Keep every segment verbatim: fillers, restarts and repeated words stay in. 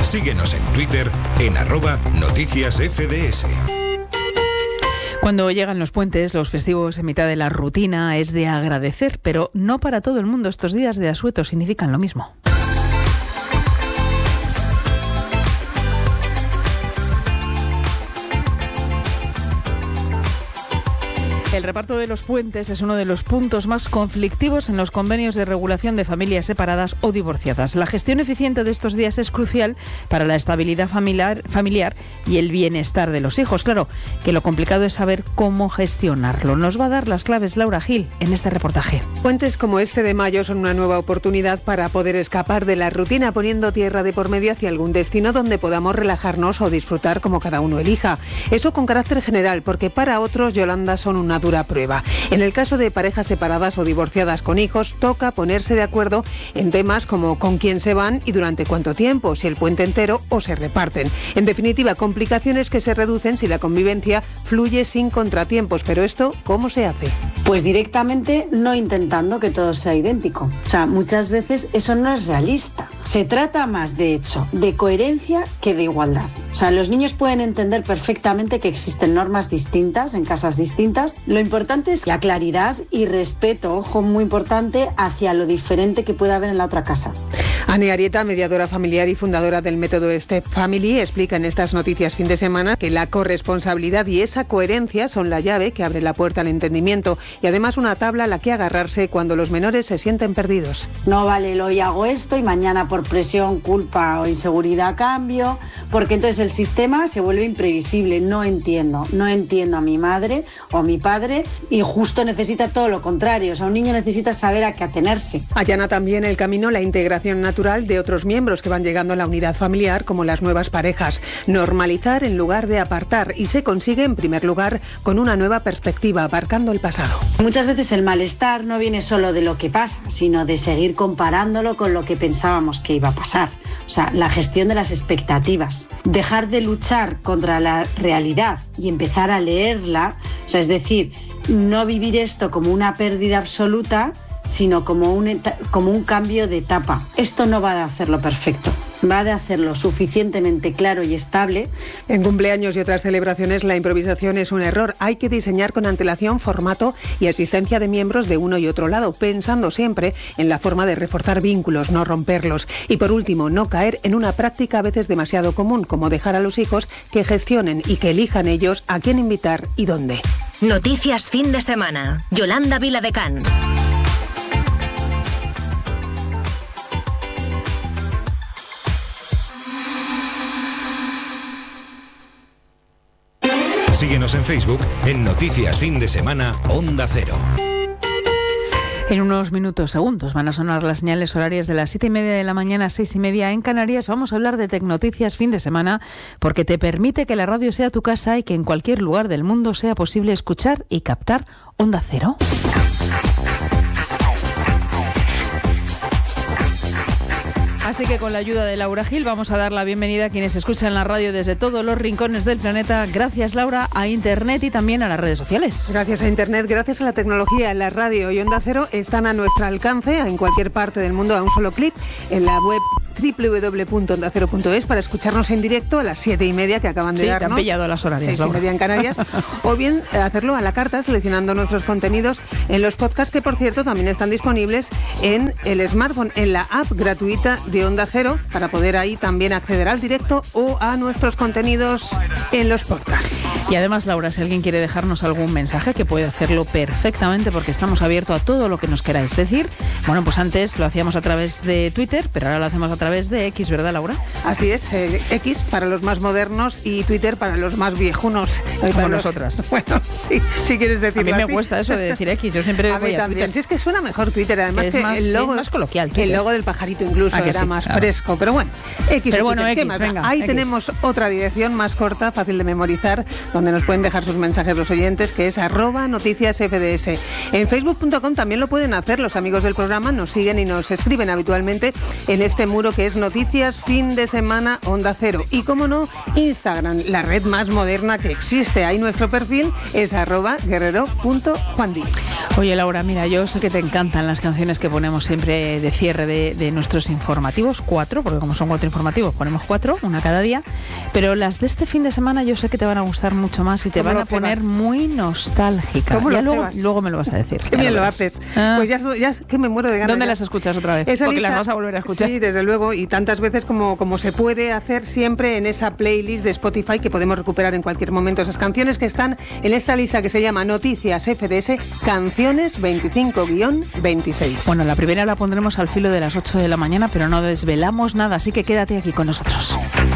Síguenos en Twitter en arroba noticias F D S. Cuando llegan los puentes, los festivos en mitad de la rutina, es de agradecer, pero no para todo el mundo. Estos días de asueto significan lo mismo. El reparto de los puentes es uno de los puntos más conflictivos en los convenios de regulación de familias separadas o divorciadas. La gestión eficiente de estos días es crucial para la estabilidad familiar, familiar y el bienestar de los hijos. Claro que lo complicado es saber cómo gestionarlo. Nos va a dar las claves Laura Gil en este reportaje. Puentes como este de mayo son una nueva oportunidad para poder escapar de la rutina, poniendo tierra de por medio hacia algún destino donde podamos relajarnos o disfrutar como cada uno elija. Eso con carácter general, porque para otros, Yolanda, son una dura prueba. En el caso de parejas separadas o divorciadas con hijos, toca ponerse de acuerdo en temas como con quién se van y durante cuánto tiempo, si el puente entero o se reparten. En definitiva, complicaciones que se reducen si la convivencia fluye sin contratiempos. Pero esto, ¿cómo se hace? Pues directamente no intentando que todo sea idéntico. O sea, muchas veces eso no es realista. Se trata más, de hecho, de coherencia que de igualdad. O sea, los niños pueden entender perfectamente que existen normas distintas en casas distintas. Lo importante es la claridad y respeto, ojo, muy importante, hacia lo diferente que pueda haber en la otra casa. Ane Arieta, mediadora familiar y fundadora del método Step Family, explica en estas noticias fin de semana que la corresponsabilidad y esa coherencia son la llave que abre la puerta al entendimiento y además una tabla a la que agarrarse cuando los menores se sienten perdidos. No vale el hoy hago esto y mañana por presión, culpa o inseguridad cambio, porque entonces el sistema se vuelve imprevisible. No entiendo, no entiendo a mi madre o a mi padre y justo necesita todo lo contrario. O sea, un niño necesita saber a qué atenerse. Allana también el camino la integración natural de otros miembros que van llegando a la unidad familiar, como las nuevas parejas. Normalizar en lugar de apartar, y se consigue en primer lugar con una nueva perspectiva, abarcando el pasado. Muchas veces el malestar no viene solo de lo que pasa, sino de seguir comparándolo con lo que pensábamos que iba a pasar. O sea, la gestión de las expectativas. Dejar de luchar contra la realidad y empezar a leerla. O sea, es decir, no vivir esto como una pérdida absoluta, sino como un, como un cambio de etapa. Esto no va a hacerlo perfecto, va a hacerlo suficientemente claro y estable. En cumpleaños y otras celebraciones la improvisación es un error. Hay que diseñar con antelación formato y asistencia de miembros de uno y otro lado, pensando siempre en la forma de reforzar vínculos, no romperlos. Y por último, no caer en una práctica a veces demasiado común, como dejar a los hijos que gestionen y que elijan ellos a quién invitar y dónde. Noticias fin de semana. Yolanda Viladecans. Síguenos en Facebook en Noticias Fin de Semana Onda Cero. En unos minutos, segundos, van a sonar las señales horarias de las siete y media de la mañana a seis y media en Canarias. Vamos a hablar de Tecnoticias Fin de Semana, porque te permite que la radio sea tu casa y que en cualquier lugar del mundo sea posible escuchar y captar Onda Cero. Así que con la ayuda de Laura Gil vamos a dar la bienvenida a quienes escuchan la radio desde todos los rincones del planeta. Gracias, Laura, a Internet y también a las redes sociales. Gracias a Internet, gracias a la tecnología, la radio y Onda Cero están a nuestro alcance en cualquier parte del mundo a un solo clic en la web doble u doble u doble u punto onda cero punto es para escucharnos en directo a las siete y media que acaban de sí, darnos. Sí, te han pillado las horarias, seis y media en Canarias. O bien hacerlo a la carta seleccionando nuestros contenidos en los podcasts, que por cierto también están disponibles en el smartphone, en la app gratuita de Onda Cero, para poder ahí también acceder al directo o a nuestros contenidos en los podcasts. Y además, Laura, si alguien quiere dejarnos algún mensaje, que puede hacerlo perfectamente porque estamos abiertos a todo lo que nos queráis decir. Bueno, pues antes lo hacíamos a través de Twitter, pero ahora lo hacemos a través de X, ¿verdad, Laura? Así es, eh, X para los más modernos y Twitter para los más viejunos. Como para nosotras. Los, bueno, sí, si quieres decirlo. A mí me así. cuesta eso de decir X, yo siempre a voy mí a también. Twitter. Si es que suena mejor Twitter, además que, que es más, el logo es más coloquial. Twitter. El logo del pajarito incluso ¿A que era sí? más Claro. fresco, pero bueno, X. Pero bueno, Twitter, X, más venga, Ahí X. tenemos otra dirección más corta, fácil de memorizar, donde donde nos pueden dejar sus mensajes los oyentes, que es arroba noticias F D S. En facebook punto com también lo pueden hacer, los amigos del programa nos siguen y nos escriben habitualmente en este muro que es Noticias Fin de Semana Onda Cero. Y como no, Instagram, la red más moderna que existe. Ahí nuestro perfil es arroba guerrero punto juandi. Oye, Laura, mira, yo sé que te encantan las canciones que ponemos siempre de cierre de, de nuestros informativos, cuatro, porque como son cuatro informativos, ponemos cuatro, una cada día, pero las de este fin de semana yo sé que te van a gustar mucho más y te van a poner cebas? muy nostálgica. ¿Cómo ya lo luego, luego me lo vas a decir. Qué bien lo, lo haces. Ah. Pues ya, ya que me muero de ganas. ¿Dónde ya. las escuchas otra vez? Esa porque lista, las vas a volver a escuchar. Sí, desde luego, y tantas veces como, como se puede hacer siempre en esa playlist de Spotify que podemos recuperar en cualquier momento. Esas canciones que están en esta lista que se llama Noticias F D S, Canciones veinticinco guión veintiséis. Bueno, la primera la pondremos al filo de las ocho de la mañana, pero no desvelamos nada, así que quédate aquí con nosotros.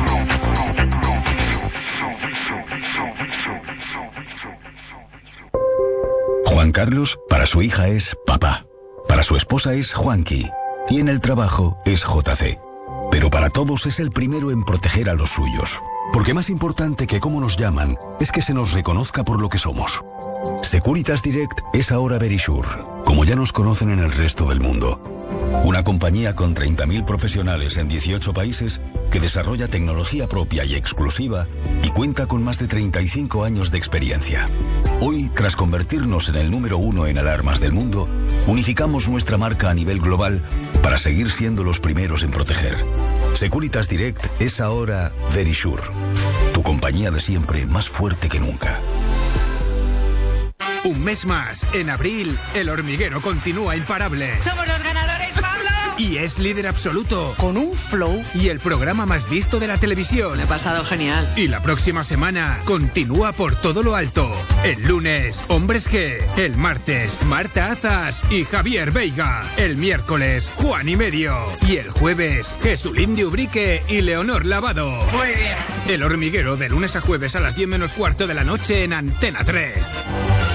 Juan Carlos, para su hija es papá. Para su esposa es Juanqui. Y en el trabajo es J C. Pero para todos es el primero en proteger a los suyos. Porque más importante que cómo nos llaman es que se nos reconozca por lo que somos. Securitas Direct es ahora Verisure, como ya nos conocen en el resto del mundo. Una compañía con treinta mil profesionales en dieciocho países que desarrolla tecnología propia y exclusiva y cuenta con más de treinta y cinco años de experiencia. Hoy, tras convertirnos en el número uno en alarmas del mundo, unificamos nuestra marca a nivel global para seguir siendo los primeros en proteger. Securitas Direct es ahora Verisure, tu compañía de siempre más fuerte que nunca. Un mes más, en abril, El Hormiguero continúa imparable. ¡Somos los ganadores, Pablo! Y es líder absoluto. Con un flow. Y el programa más visto de la televisión. Me he pasado genial. Y la próxima semana, continúa por todo lo alto. El lunes, Hombres G. El martes, Marta Azas y Javier Veiga. El miércoles, Juan y Medio. Y el jueves, Jesulín de Ubrique y Leonor Lavado. Muy bien. El Hormiguero, de lunes a jueves a las diez menos cuarto de la noche en Antena tres.